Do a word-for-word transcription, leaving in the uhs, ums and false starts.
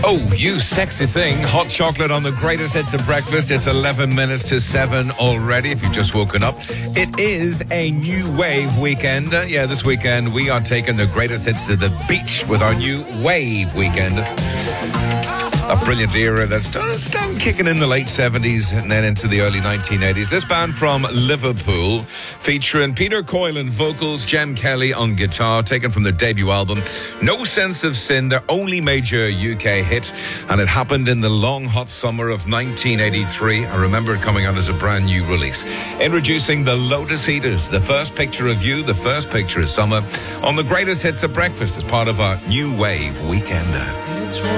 Oh, you sexy thing. Hot chocolate on the greatest hits of breakfast. It's eleven minutes to seven already, if you've just woken up. It is a new wave weekend. Uh, yeah, this weekend we are taking the greatest hits to the beach with our new wave weekend. A brilliant era that started kicking in the late seventies and then into the early nineteen eighties. This band from Liverpool, featuring Peter Coyle on vocals, Jem Kelly on guitar, taken from their debut album, No Sense of Sin, their only major U K hit, and it happened in the long, hot summer of nineteen eighty-three. I remember it coming out as a brand new release. Introducing the Lotus Eaters, the first picture of you, the first picture of summer, on the greatest hits of breakfast as part of our new wave weekend.